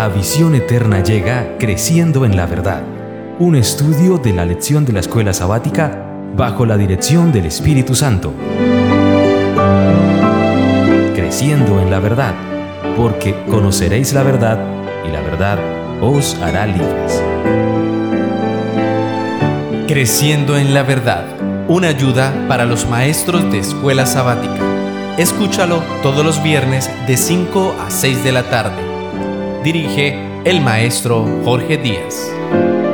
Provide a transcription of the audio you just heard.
La visión eterna llega creciendo en la verdad. Un estudio de la lección de la escuela sabática bajo la dirección del Espíritu Santo. Creciendo en la verdad, porque conoceréis la verdad y la verdad os hará libres. Creciendo en la verdad, una ayuda para los maestros de escuela sabática. Escúchalo todos los viernes de 5 a 6 de la tarde. Dirige el maestro Jorge Díaz.